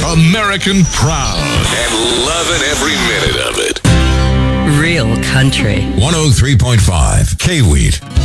American proud. And loving every minute of it. Real country. 103.5 K-Wheat.